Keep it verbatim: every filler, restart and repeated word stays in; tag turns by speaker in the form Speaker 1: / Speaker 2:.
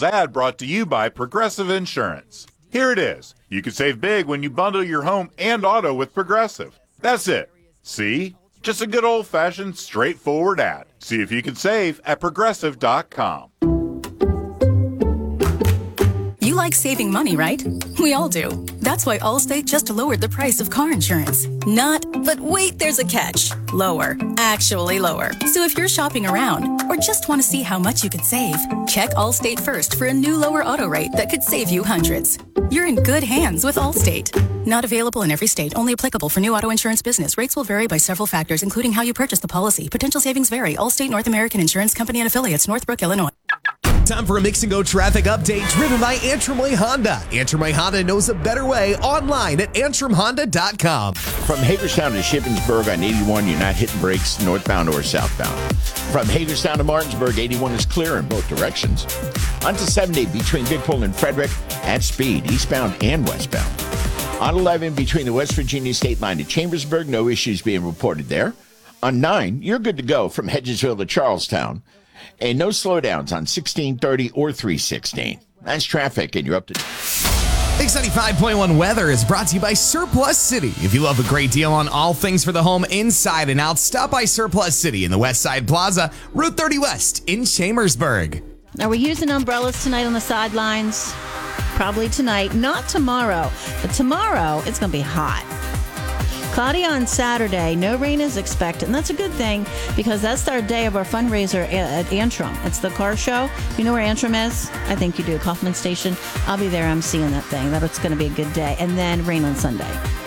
Speaker 1: Bill's ad brought to you by Progressive Insurance. Here it is. You can save big when you bundle your home and auto with Progressive. That's it. See? Just a good old-fashioned, straightforward ad. See if you can save at progressive dot com.
Speaker 2: You like saving money, right? We all do. That's why Allstate just lowered the price of car insurance. Not, but wait, there's a catch. Lower. Actually lower. So if you're shopping around or just want to see how much you could save, check Allstate first for a new lower auto rate that could save you hundreds. You're in good hands with Allstate. Not available in every state. Only applicable for new auto insurance business. Rates will vary by several factors, including how you purchase the policy. Potential savings vary. Allstate North American Insurance Company and Affiliates, Northbrook, Illinois.
Speaker 3: Time for a Mix and Go traffic update driven by Antrim Way Honda. Antrim Way Honda knows a better way online at antrim honda dot com.
Speaker 4: From Hagerstown to Shippensburg on eighty-one, you're not hitting brakes northbound or southbound. From Hagerstown to Martinsburg, eighty-one is clear in both directions. On to seventy between Big Pole and Frederick at speed, eastbound and westbound. On eleven between the West Virginia state line to Chambersburg, no issues being reported there. On nine, you're good to go from Hedgesville to Charlestown. And no slowdowns on sixteen thirty or three sixteen. That's traffic, and you're up to...
Speaker 3: Mix ninety-five point one weather is brought to you by Surplus City. If you love a great deal on all things for the home inside and out, stop by Surplus City in the West Side Plaza, Route thirty West in Chambersburg.
Speaker 5: Are we using umbrellas tonight on the sidelines? Probably tonight. Not tomorrow. But tomorrow, it's going to be hot. Cloudy on Saturday. No rain is expected. And that's a good thing because that's our day of our fundraiser at Antrim. It's the car show. You know where Antrim is? I think you do. Kaufman Station. I'll be there emceeing that thing. That's going to be a good day. And then rain on Sunday.